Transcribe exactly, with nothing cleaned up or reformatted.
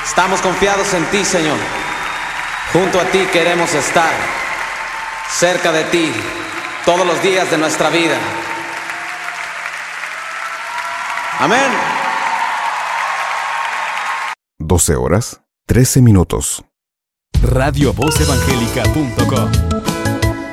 Estamos confiados en ti, Señor. Junto a ti queremos estar, cerca de ti, todos los días de nuestra vida. Amén. doce horas, trece minutos. radio voz evangélica punto com